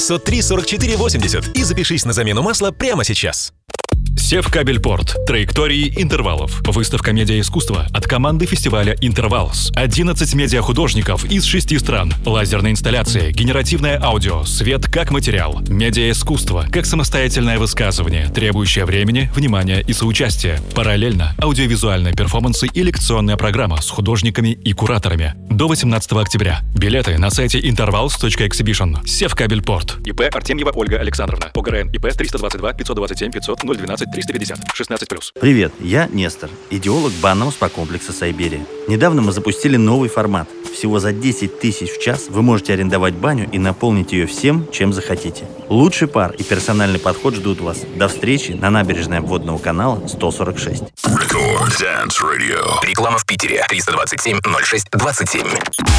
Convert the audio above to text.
903 44 80 и запишись на замену масла прямо сейчас. Севкабельпорт. Траектории интервалов. Выставка медиаискусства от команды фестиваля «Интервалс». 11 медиахудожников из 6 стран. Лазерная инсталляция, генеративное аудио, свет как материал. Медиаискусство как самостоятельное высказывание, требующее времени, внимания и соучастия. Параллельно аудиовизуальные перформансы и лекционная программа с художниками и кураторами. До 18 октября. Билеты на сайте intervals.exhibition. Севкабельпорт. ИП Артемьева Ольга Александровна. ОГРН ИП 322 527 500 012 350 16+. Привет, я Нестор, идеолог банного спа-комплекса «Сайберия». Недавно мы запустили новый формат. Всего за 10 тысяч в час вы можете арендовать баню и наполнить ее всем, чем захотите. Лучший пар и персональный подход ждут вас. До встречи на набережной обводного канала 146. Record Dance Radio. Реклама в Питере. 327 06 27.